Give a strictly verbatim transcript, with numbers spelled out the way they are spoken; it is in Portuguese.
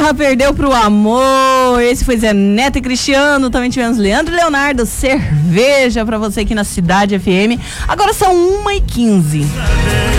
guerra perdeu pro amor. Esse foi Zé Neto e Cristiano. Também tivemos Leandro e Leonardo, Cerveja, pra você aqui na Cidade F M. Agora são uma e quinze.